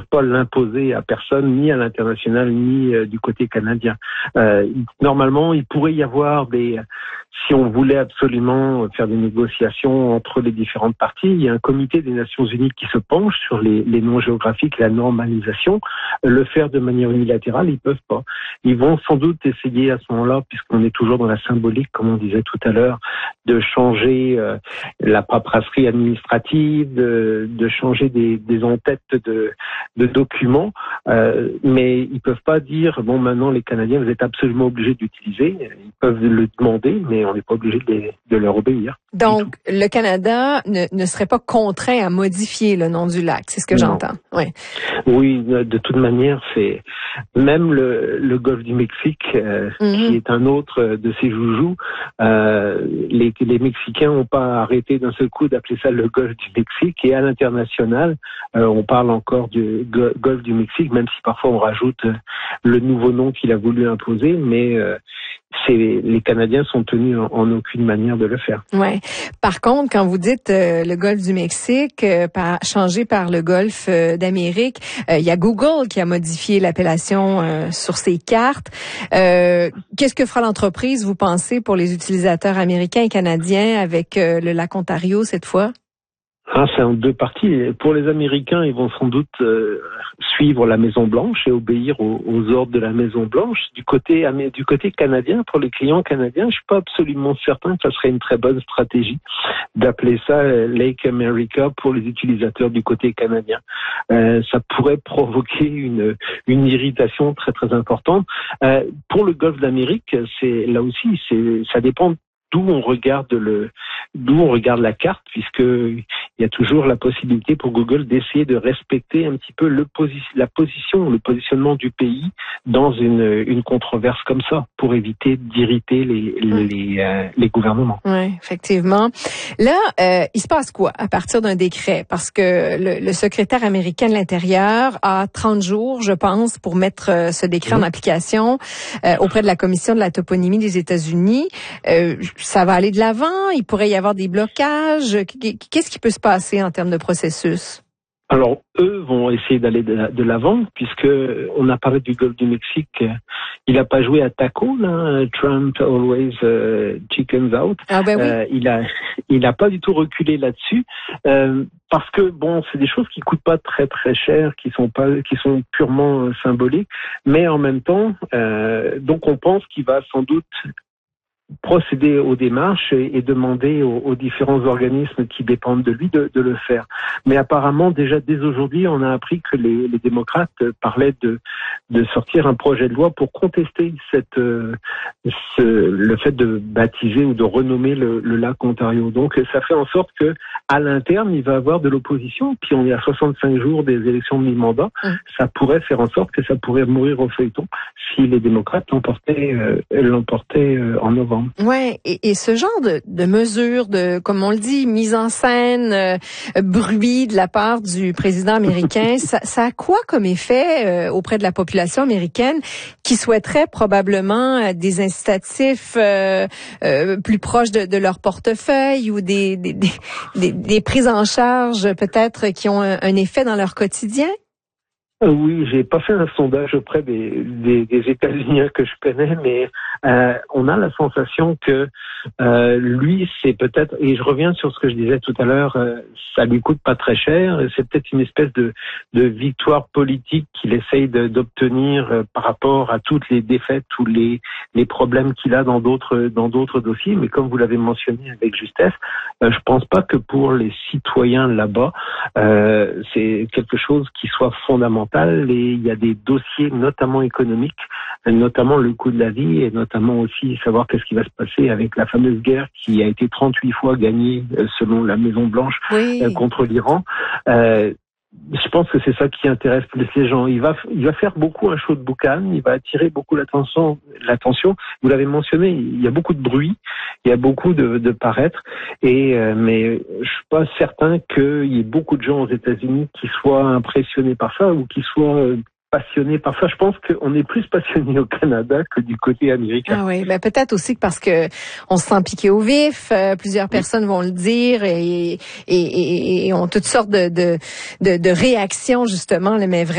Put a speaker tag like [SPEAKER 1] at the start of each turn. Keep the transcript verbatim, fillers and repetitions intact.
[SPEAKER 1] pas l'imposer à personne, ni à l'international, ni euh, du côté canadien. Euh, normalement, il pourrait y avoir des... Si on voulait absolument faire des négociations entre les différentes parties, il y a un comité des Nations Unies qui se penche sur les, les noms géographiques, la normalisation. Le faire de manière unilatérale, ils peuvent pas. Ils vont sans doute essayer à ce moment-là, puisqu'on est toujours dans la symbolique, comme on disait tout à l'heure, de changer euh, la paperasserie administrative, de, de changer des, des entêtes de, de documents, euh, mais ils peuvent pas dire bon maintenant les Canadiens vous êtes absolument obligés d'utiliser. Ils peuvent le demander, mais on n'est pas obligé de, les, de leur obéir.
[SPEAKER 2] Donc le Canada ne, ne serait pas contraint à modifier le nom du lac, c'est ce que non. J'entends. Ouais.
[SPEAKER 1] Oui, de toute manière, c'est même le, le golfe du Mexique, euh, mm-hmm. qui est un autre de ces joujoux. Euh, les, les Mexicains n'ont pas arrêté d'un seul coup d'appeler ça le golfe du Mexique, et à l'international, euh, on parle encore du go- golfe du Mexique, même si parfois on rajoute le nouveau nom qu'il a voulu imposer, mais euh, c'est, les Canadiens sont tenus en, en aucune manière de le faire.
[SPEAKER 2] Ouais. Par contre, quand vous dites euh, le golfe du Mexique, euh, par, changé par le golfe euh, d'Amérique, il euh, y a Google qui a modifié l'appellation euh, sur ses cartes. Euh, qu'est-ce que fera l'entreprise, vous pensez, pour les utilisateurs américains et canadiens avec euh, le lac Ontario cette fois?
[SPEAKER 1] Ah, c'est en deux parties. Pour les Américains, ils vont sans doute euh, suivre la Maison-Blanche et obéir aux, aux ordres de la Maison-Blanche. Du côté du côté canadien, pour les clients canadiens, je suis pas absolument certain que ça serait une très bonne stratégie d'appeler ça Lake America pour les utilisateurs du côté canadien. Euh, ça pourrait provoquer une une irritation très très importante. Euh, pour le Golfe d'Amérique, c'est là aussi, c'est ça dépend d'où on regarde le, d'où on regarde la carte, puisque il y a toujours la possibilité pour Google d'essayer de respecter un petit peu le posi- la position, le positionnement du pays dans une, une controverse comme ça, pour éviter d'irriter les, les, les, euh, les gouvernements.
[SPEAKER 2] Oui, effectivement. Là, euh, il se passe quoi à partir d'un décret? Parce que le, le secrétaire américain de l'Intérieur a trente jours, je pense, pour mettre euh, ce décret mmh. en application euh, auprès de la Commission de la toponymie des États-Unis. Euh, Ça va aller de l'avant? Il pourrait y avoir des blocages? Qu'est-ce qui peut se passer en termes de processus?
[SPEAKER 1] Alors, eux vont essayer d'aller de l'avant, puisque on a parlé du golfe du Mexique. Il n'a pas joué à taco, là, Trump always uh, chickens out.
[SPEAKER 2] Ah ben oui.
[SPEAKER 1] Euh, il a, il n'a pas du tout reculé là-dessus, euh, parce que bon, c'est des choses qui coûtent pas très très cher, qui sont pas, qui sont purement euh, symboliques, mais en même temps, euh, donc on pense qu'il va sans doute procéder aux démarches et, et demander aux, aux différents organismes qui dépendent de lui de, de le faire. Mais apparemment, déjà dès aujourd'hui, on a appris que les, les démocrates parlaient de, de sortir un projet de loi pour contester cette, euh, ce, le fait de baptiser ou de renommer le, le lac Ontario. Donc, ça fait en sorte que à l'interne, il va y avoir de l'opposition. Puis on est à soixante-cinq jours des élections de mi-mandat. Mmh. Ça pourrait faire en sorte que ça pourrait mourir au feuilleton si les démocrates l'emportaient, euh, l'emportaient euh, en novembre.
[SPEAKER 2] Ouais, et, et ce genre de, de mesures, de, comme on le dit, mise en scène, euh, bruit de la part du président américain, ça, ça a quoi comme effet euh, auprès de la population américaine qui souhaiterait probablement euh, des incitatifs euh, euh, plus proches de, de leur portefeuille ou des, des, des, des, des prises en charge peut-être qui ont un, un effet dans leur quotidien?
[SPEAKER 1] Oui, j'ai pas fait un sondage auprès des, des, des États-Unis que je connais, mais euh, on a la sensation que euh, lui, c'est peut-être, et je reviens sur ce que je disais tout à l'heure, euh, ça lui coûte pas très cher, c'est peut-être une espèce de, de victoire politique qu'il essaye de, d'obtenir euh, par rapport à toutes les défaites, tous les, les problèmes qu'il a dans d'autres dans d'autres dossiers. Mais comme vous l'avez mentionné avec justesse, euh, je pense pas que pour les citoyens là-bas, euh, c'est quelque chose qui soit fondamental. Et il y a des dossiers notamment économiques, notamment le coût de la vie et notamment aussi savoir qu'est-ce qui va se passer avec la fameuse guerre qui a été trente-huit fois gagnée selon la Maison-Blanche
[SPEAKER 2] oui.
[SPEAKER 1] contre l'Iran. Euh, je pense que c'est ça qui intéresse plus les gens. Il va, il va faire beaucoup un show de boucan, il va attirer beaucoup l'attention. L'attention. Vous l'avez mentionné, il y a beaucoup de bruit, il y a beaucoup de, de paraître, et euh, mais je suis pas certain qu'il y ait beaucoup de gens aux États-Unis qui soient impressionnés par ça ou qui soient euh, passionnés par ça. Je pense qu'on est plus passionnés au Canada que du côté américain.
[SPEAKER 2] Ah oui, ben peut-être aussi que parce que on se sent piqué au vif. Euh, plusieurs oui. personnes vont le dire et, et, et, et ont toutes sortes de, de, de, de réactions justement, mais vraiment.